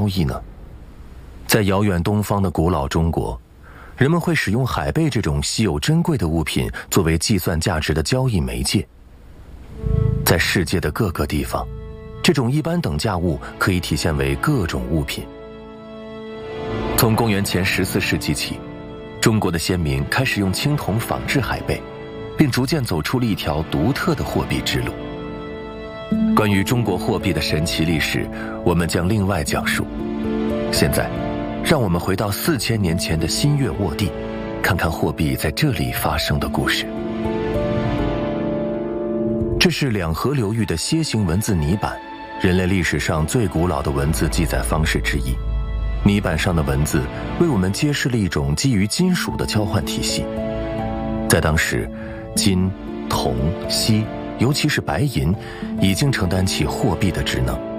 交易呢？在遥远东方的古老中国，人们会使用海贝这种稀有珍贵的物品作为计算价值的交易媒介。在世界的各个地方，这种一般等价物可以体现为各种物品。从公元前14世纪起，中国的先民开始用青铜仿制海贝，并逐渐走出了一条独特的货币之路。关于中国货币的神奇历史，我们将另外讲述。现在，让我们回到4000年前的新月沃地，看看货币在这里发生的故事。这是两河流域的楔形文字泥板，人类历史上最古老的文字记载方式之一。泥板上的文字为我们揭示了一种基于金属的交换体系。在当时，金、铜、锡，尤其是白银，已经承担起货币的职能。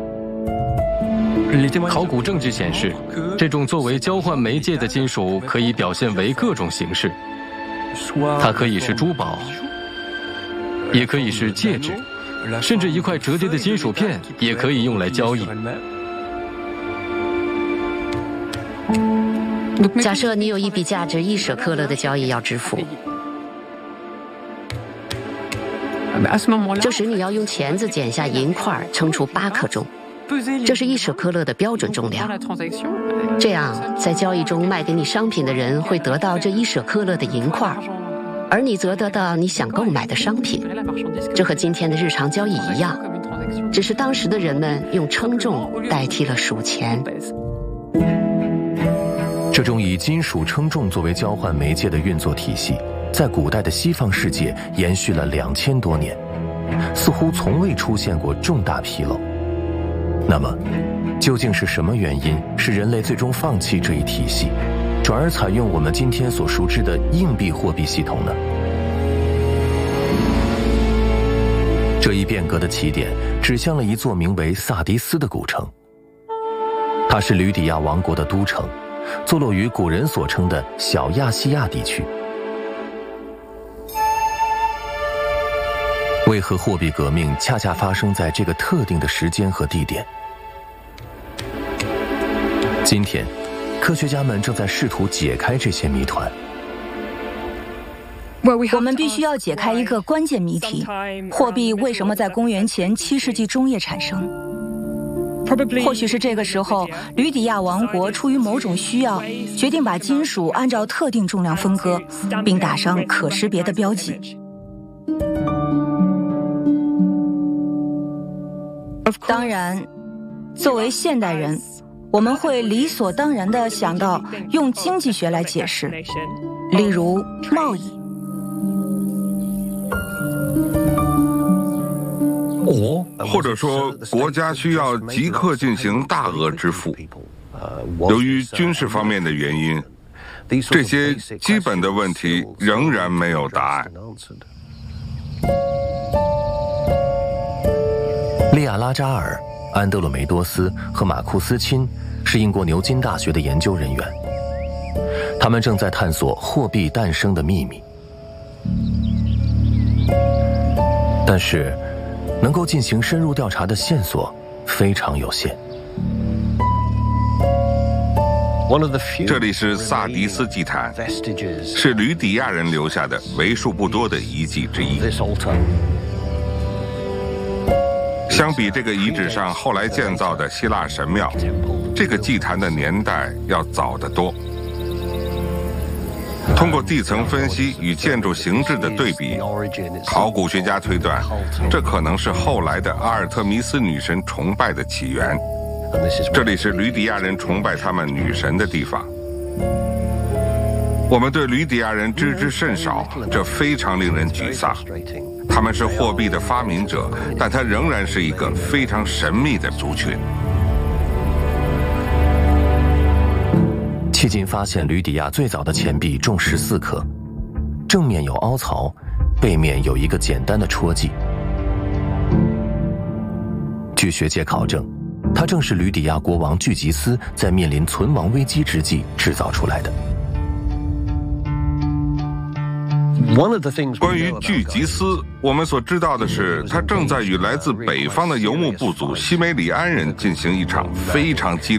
考古证据显示，这种作为交换媒介的金属可以表现为各种形式，它可以是珠宝，也可以是戒指，甚至一块折叠的金属片也可以用来交易。 假设你有一笔价值1舍克勒的交易要支付，这时你要用钳子剪下银块，称出8克重，这是1舍克勒的标准重量。这样，在交易中卖给你商品的人会得到这1舍克勒的银块，而你则得到你想购买的商品。这和今天的日常交易一样，只是当时的人们用称重代替了数钱。 这种以金属称重作为交换媒介的运作体系，在古代的西方世界延续了2000多年，似乎从未出现过重大纰漏。那么，究竟是什么原因使人类最终放弃这一体系，转而采用我们今天所熟知的硬币货币系统呢？这一变革的起点指向了一座名为萨迪斯的古城，它是吕底亚王国的都城，坐落于古人所称的小亚细亚地区。为何货币革命恰恰发生在这个特定的时间和地点？今天，科学家们正在试图解开这些谜团。 我们必须要解开一个关键谜题：货币为什么在公元前7世纪中叶产生？或许是这个时候，吕底亚王国出于某种需要，决定把金属按照特定重量分割，并打上可识别的标记。当然，作为现代人，我们会理所当然地想到用经济学来解释，例如贸易。 或者说国家需要即刻进行大额支付。由于军事方面的原因，这些基本的问题仍然没有答案。 利亚拉扎尔、安德鲁梅多斯和马库斯钦是英国牛津大学的研究人员，他们正在探索货币诞生的秘密。但是，能够进行深入调查的线索非常有限。 这里是萨迪斯祭坛，是吕底亚人留下的为数不多的遗迹之一。相比这个遗址上后来建造的希腊神庙，这个祭坛的年代要早得多。通过地层分析与建筑形制的对比，考古学家推断，这可能是后来的阿尔特弥斯女神崇拜的起源。这里是吕底亚人崇拜他们女神的地方。我们对吕底亚人知之甚少，这非常令人沮丧。他们是货币的发明者，但它仍然是一个非常神秘的族群。 迄今发现吕底亚最早的钱币重14克，正面有凹槽，背面有一个简单的戳记。据学界考证，它正是吕底亚国王巨吉斯在面临存亡危机之际制造出来的。 关于巨吉斯，我们所知道的是，他正在与来自北方的游牧部族西梅里安人进行一场非常激烈